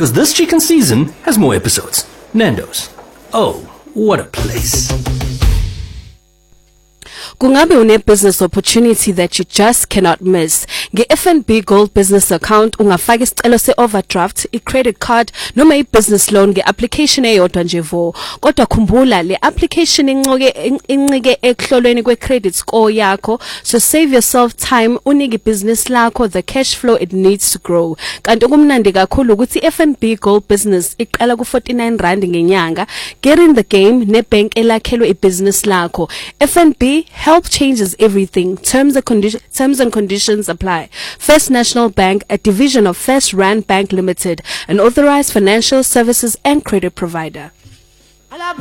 because this chicken season has more episodes. Nando's. Oh, what a place. Kungabe une business opportunity that you just cannot miss. Nge-FNB Gold Business Account ungafaka isicelo se-overdraft, i-credit card noma i-business loan nge-application eyodwa nje vo. Kodwa khumbula le application incike ekuhlolweni kwe-credit score yakho, so save yourself time, unike business lakho the cash flow it needs to grow. Kanti kumnandi kakhulu ukuthi i-FNB Gold Business iqala ku-49 rand ngenyanga. Get in the game nebank elakhelwe i-business lakho. FNB help changes everything. Terms and conditions apply. First National Bank, a division of First Rand Bank Limited, an authorized financial services and credit provider.